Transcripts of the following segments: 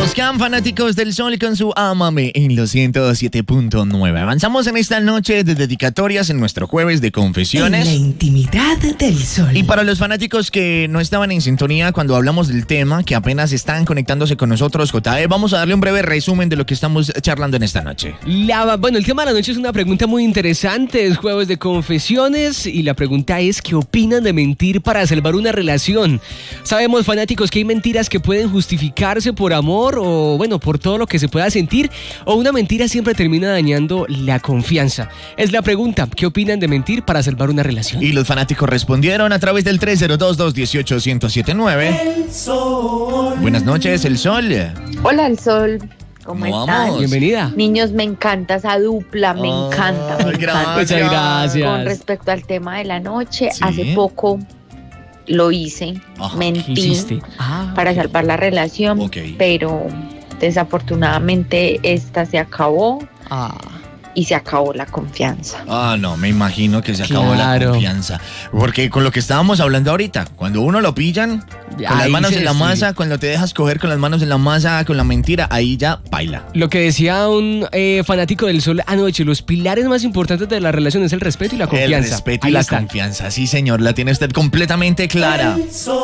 Boscan, fanáticos del sol con su Ámame en los 107.9. Avanzamos en esta noche de dedicatorias en nuestro jueves de confesiones. En la intimidad del sol. Y para los fanáticos que no estaban en sintonía cuando hablamos del tema, que apenas están conectándose con nosotros, JE, vamos a darle un breve resumen de lo que estamos charlando en esta noche. Bueno, el tema de la noche es una pregunta muy interesante, es jueves de confesiones y la pregunta es ¿qué opinan de mentir para salvar una relación? Sabemos, fanáticos, que hay mentiras que pueden justificarse por amor o, bueno, por todo lo que se pueda sentir, o una mentira siempre termina dañando la confianza. Es la pregunta, ¿qué opinan de mentir para salvar una relación? Y los fanáticos respondieron a través del 302-218-1079. El sol. Buenas noches, El Sol. Hola, El Sol. ¿Cómo están? Bienvenida. Niños, me encanta esa dupla, me encanta. Muchas gracias. Con respecto al tema de la noche, Sí. hace poco lo hice, Ajá. ¿Qué mentí hiciste? para salvar la relación, Ok. pero desafortunadamente esta se acabó y se acabó la confianza. No, me imagino que se acabó la Claro. confianza. Porque con lo que estábamos hablando ahorita, cuando uno lo pillan, con las Ahí manos se en la decide. masa, cuando te dejas coger con las manos en la masa, con la mentira, ahí ya baila. Lo que decía un fanático del sol anoche, los pilares más importantes de la relación es el respeto y la confianza. El respeto y Ahí la están. confianza. Sí, señor, la tiene usted completamente clara.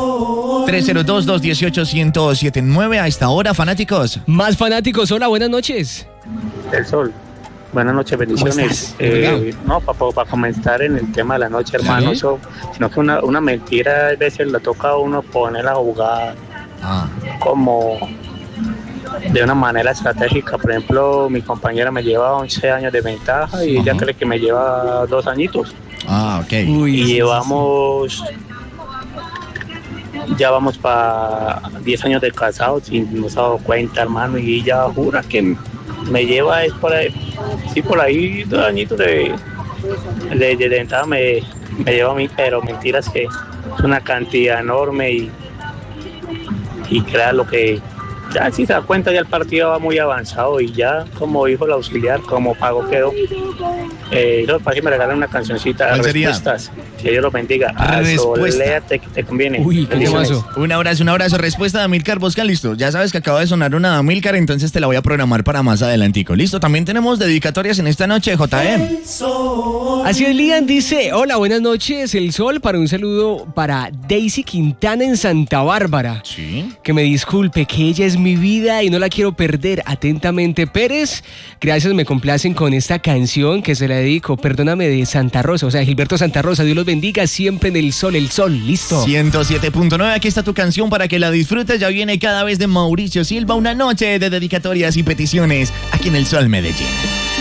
302-218-1079 a esta hora, fanáticos. Más fanáticos, hola, buenas noches. El Sol. Buenas noches, bendiciones. ¿Cómo Para comentar en el tema de la noche, hermano, Sí. sino que una mentira a veces le toca a uno poner la jugada Ah, como de una manera estratégica. Por ejemplo, mi compañera me lleva 11 años de ventaja y ella Ajá. cree que me lleva 2 añitos. ok. Uy, Y sí, llevamos, ya vamos para 10 años de casados y nos ha dado cuenta, hermano, y ella jura que me lleva es por ahí, sí, por ahí 2 añitos de ventaja me lleva a mí, pero mentiras que es una cantidad enorme y crea lo que ya si se da cuenta ya el partido va muy avanzado y ya como dijo el auxiliar, como pago quedó. Yo para que me regalen una cancioncita de ¿Cuál sería? respuestas. Que Dios los bendiga. Respuesta. Léate que te conviene. Uy, qué Bendiciones. temazo. Un abrazo. Respuesta de Amílcar Boscan, listo. Ya sabes que acaba de sonar una de Amílcar, entonces te la voy a programar para más adelantico. Listo, también tenemos dedicatorias en esta noche, JM. Así es, Lian dice, hola, buenas noches, El Sol, para un saludo para Daisy Quintana en Santa Bárbara. Sí. Que me disculpe, que ella es mi vida y no la quiero perder. Atentamente, Pérez. Gracias, me complacen con esta canción que se la dedico. Perdóname, de Santa Rosa, o sea, Gilberto Santa Rosa. Dios los bendiga siempre en El Sol, listo. 107.9, aquí está tu canción para que la disfrutes. Ya viene cada vez de Mauricio Silva, una noche de dedicatorias y peticiones aquí en El Sol Medellín.